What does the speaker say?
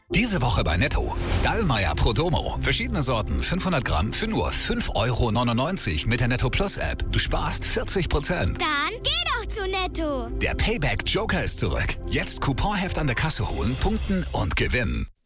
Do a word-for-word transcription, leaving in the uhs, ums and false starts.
Diese Woche bei Netto. Dallmayr Prodomo. Verschiedene Sorten, fünfhundert Gramm für nur fünf Euro neunundneunzig mit der Netto Plus App. Du sparst vierzig Prozent. Dann geh doch zu Netto. Der Payback Joker ist zurück. Jetzt Couponheft an der Kasse holen, punkten und gewinnen.